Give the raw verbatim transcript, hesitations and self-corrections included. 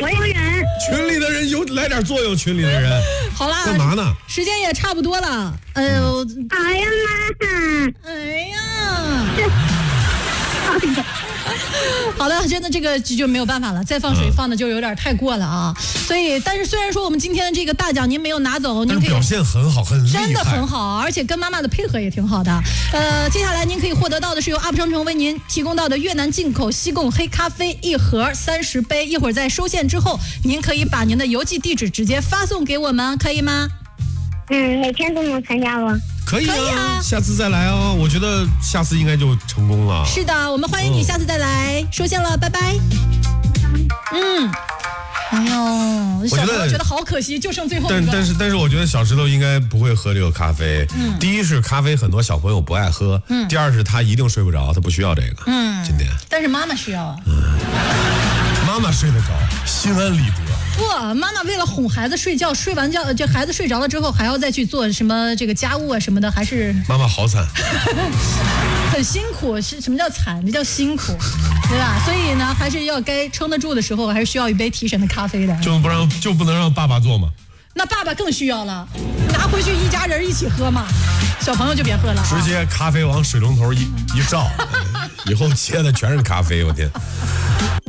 我有人。 群里的人有来点作用，群里的人。 好啦， 干嘛呢？ 时间也差不多了。哎呦， 哎呀妈！ 哎呀。好的，真的这个就没有办法了，再放水放的就有点太过了啊。所以，但是虽然说我们今天的这个大奖您没有拿走，您可以表现很好，很厉害， 真的很好，而且跟妈妈的配合也挺好的。呃，接下来您可以获得到的是由 U P 商城为您提供到的越南进口西贡黑咖啡一盒三十杯，一会儿在收线之后，您可以把您的邮寄地址直接发送给我们，可以吗？ 嗯，每天都能参加吗？ 可以啊， 可以啊， 下次再来哦。我觉得下次应该就成功了。 是的，我们欢迎你下次再来。收线了，拜拜。嗯，哎呦，小朋友觉得好可惜，就剩最后一个。 但但是但是，我觉得小石头应该不会喝这个咖啡。嗯，第一是咖啡很多小朋友不爱喝，嗯，第二是他一定睡不着，他不需要这个。嗯，今天。 但是妈妈需要啊。 嗯，妈妈睡得着，心安理得。 不，妈妈为了哄孩子睡觉，睡完觉，这孩子睡着了之后，还要再去做什么这个家务啊什么的，还是妈妈好惨， 很辛苦。是什么叫惨？这叫辛苦，对吧？所以呢，还是要该撑得住的时候，还是需要一杯提神的咖啡的。 就不让就不能让爸爸做吗？ 那爸爸更需要了，拿回去一家人一起喝嘛，小朋友就别喝了、啊。 直接咖啡往水龙头一一照，以后切的全是咖啡，我天。